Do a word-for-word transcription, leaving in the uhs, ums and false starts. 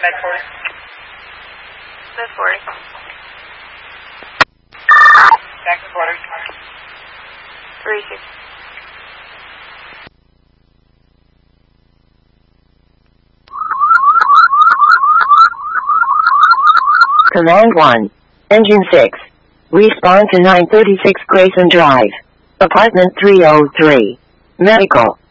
Med forty. Med forty. Back to forty. Three six. Command one. Engine six. Respond to nine thirty-six Grayson Drive. Apartment three oh three. Medical.